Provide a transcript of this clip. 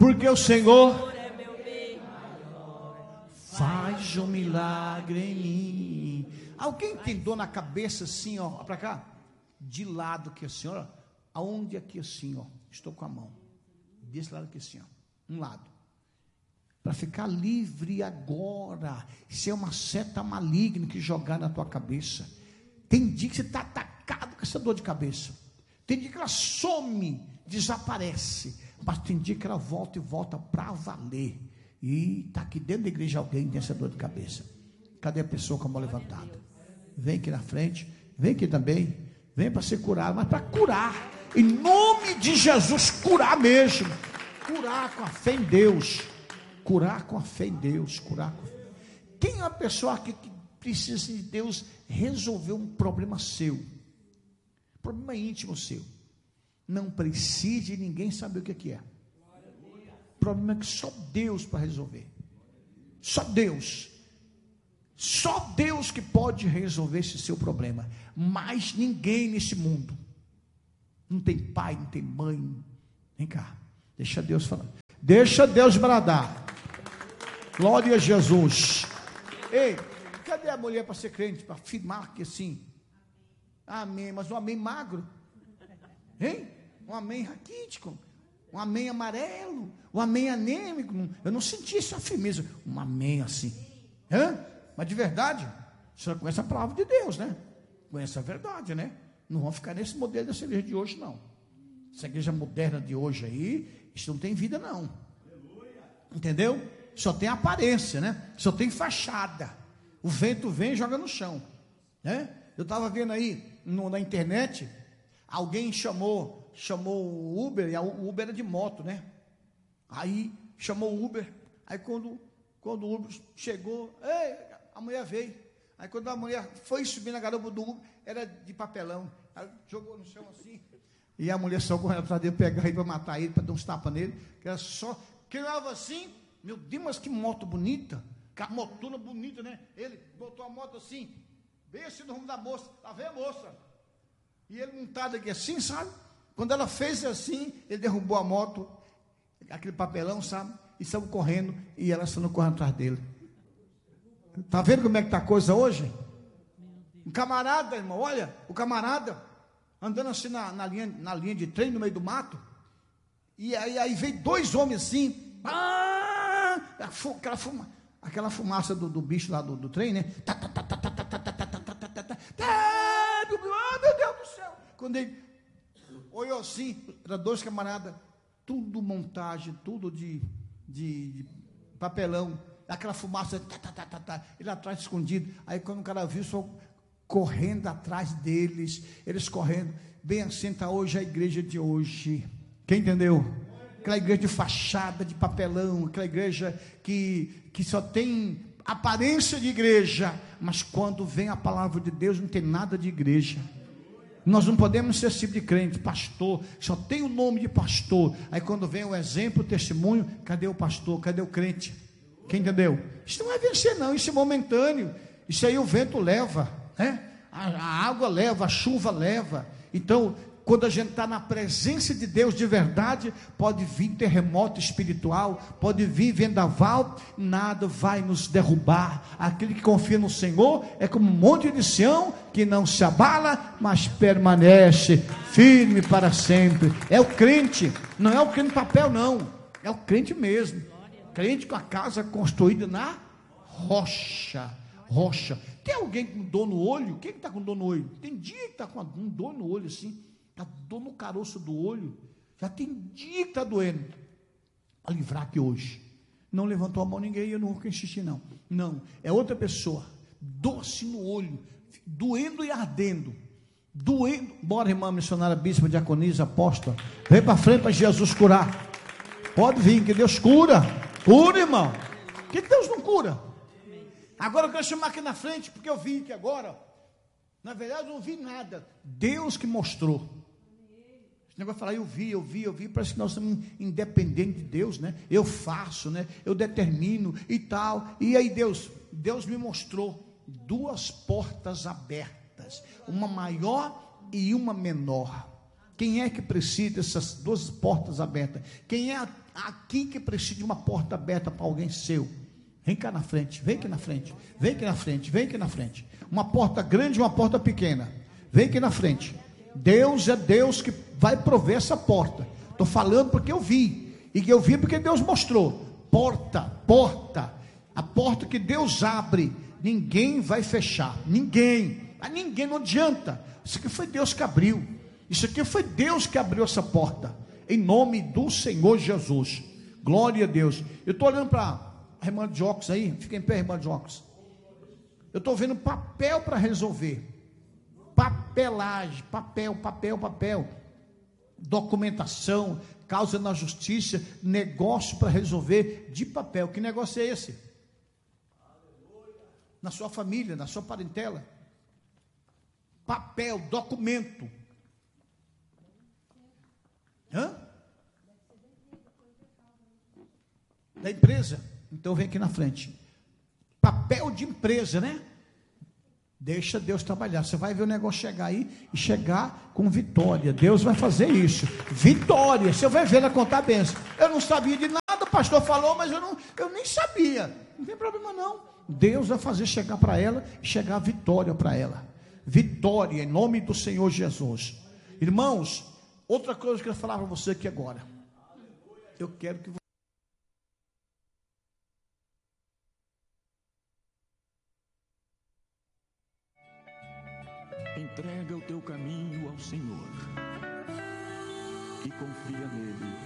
porque o Senhor faz um milagre em mim. Alguém tem dor na cabeça assim, ó, para cá? De lado aqui assim, ó. Aonde aqui assim, ó? Estou com a mão. Desse lado aqui assim, ó. Um lado. Para ficar livre agora. Isso é uma seta maligna que jogar na tua cabeça. Tem dia que você está atacado com essa dor de cabeça. Tem dia que ela some, desaparece. Mas tem dia que ela volta e volta para valer. E está aqui dentro da igreja alguém tem essa dor de cabeça. Cadê a pessoa com a mão levantada? Vem aqui na frente. Vem aqui também. Vem para ser curado. Mas para curar. Em nome de Jesus, curar mesmo. Curar com a fé em Deus. Curar com a fé em Deus. Curar com... Quem é uma pessoa aqui que precisa de Deus resolver um problema seu? Problema íntimo seu. Não precisa de ninguém saber o que é. O problema é que só Deus para resolver. Só Deus. Só Deus que pode resolver esse seu problema. Mais ninguém nesse mundo. Não tem pai, não tem mãe. Vem cá. Deixa Deus falar. Deixa Deus bradar. Glória a Jesus. Ei, cadê a mulher para ser crente? Para afirmar que assim. Amém. Mas um amém magro. Hein? Um amém raquítico. Um amém amarelo. Um amém anêmico. Eu não senti essa firmeza. Um amém assim. Hã? Mas de verdade, você conhece a palavra de Deus, né? Conhece a verdade, né? Não vão ficar nesse modelo dessa igreja de hoje, não. Essa igreja moderna de hoje aí, isso não tem vida, não. Entendeu? Só tem aparência, né? Só tem fachada. O vento vem e joga no chão, né? Eu estava vendo aí na internet, alguém chamou o Uber, e o Uber era de moto, né? Aí chamou o Uber, aí quando o Uber chegou, a mulher veio. Aí quando a mulher foi subir na garupa do Uber, era de papelão. Ela jogou no chão assim. E a mulher só correndo atrás dele, pegar ele para matar ele, para dar uns tapas nele. Que era só, que olhava assim, meu Deus, mas que moto bonita. Que motona bonita, né? Ele botou a moto assim, bem assim no rumo da moça. Lá vem a moça. E ele montado aqui assim, sabe? Quando ela fez assim, ele derrubou a moto, aquele papelão, sabe? E saiu correndo, e ela saiu correndo atrás dele. Está vendo como é que está a coisa hoje? Um camarada, irmão, olha, o camarada andando assim na linha de trem, no meio do mato, e aí veio dois homens assim, aquela fumaça do bicho lá do trem, né? Meu Deus do céu! Quando ele olhou assim, eram dois camaradas, tudo montagem, tudo de papelão, aquela fumaça, ele atrás escondido. Aí quando o cara viu, só correndo atrás deles, eles correndo, bem assim está hoje a igreja de hoje. Quem entendeu? Aquela igreja de fachada, de papelão, aquela igreja que só tem aparência de igreja, mas quando vem a palavra de Deus não tem nada de igreja. Nós não podemos ser esse tipo de crente, pastor, só tem o nome de pastor. Aí quando vem o exemplo, o testemunho, cadê o pastor, cadê o crente? Quem entendeu? Isso não vai vencer não, isso é momentâneo. Isso aí o vento leva, né? A água leva, a chuva leva. Então, quando a gente está na presença de Deus de verdade, pode vir terremoto espiritual, pode vir vendaval, nada vai nos derrubar. Aquele que confia no Senhor é como um monte de Sião, que não se abala, mas permanece firme para sempre. É o crente, não é o crente de papel não, é o crente mesmo, crente com a casa construída na rocha. Tem alguém com dor no olho? Quem está com dor no olho? Tem dia que está com dor no olho assim, está dor no caroço do olho, já tem dia que está doendo. Para livrar aqui hoje, não levantou a mão ninguém, eu não vou insistir não, é outra pessoa, doce no olho, doendo e ardendo, bora irmã missionária, bispa, diaconisa, apóstola, vem para frente para Jesus curar, pode vir, que Deus cura, irmão, que Deus não cura. Agora eu quero chamar aqui na frente, porque eu vim aqui agora, na verdade eu não vi nada, Deus que mostrou. Esse negócio de falar, eu vi, parece que nós somos independentes de Deus, né? Eu faço, né? Eu determino e tal. E aí Deus me mostrou duas portas abertas, uma maior e uma menor. Quem é que precisa dessas 12 portas abertas? Quem é aqui que precisa de uma porta aberta para alguém seu? Vem cá na frente, vem aqui na frente, vem aqui na frente, vem aqui na frente. Uma porta grande e uma porta pequena. Vem aqui na frente. Deus é Deus que vai prover essa porta. Estou falando porque eu vi. E eu vi porque Deus mostrou. Porta. A porta que Deus abre, ninguém vai fechar. Ninguém. A ninguém, não adianta. Isso aqui foi Deus que abriu. Isso aqui foi Deus que abriu essa porta. Em nome do Senhor Jesus. Glória a Deus. Eu estou olhando para a irmã de óculos aí. Fica em pé, irmã de óculos. Eu estou vendo papel para resolver. Papelagem, papel. Documentação, causa na justiça, negócio para resolver de papel. Que negócio é esse? Na sua família, na sua parentela. Papel, documento. Da empresa? Então vem aqui na frente. Papel de empresa, né? Deixa Deus trabalhar. Você vai ver o negócio chegar aí e chegar com vitória. Deus vai fazer isso. Vitória. Você vai ver ela contar a bênção. Eu não sabia de nada, o pastor falou, mas eu nem sabia. Não tem problema não. Deus vai fazer chegar para ela e chegar a vitória para ela. Vitória em nome do Senhor Jesus. Irmãos, outra coisa que eu quero falar para você aqui agora. Eu quero que você... Entrega o teu caminho ao Senhor e confia nele.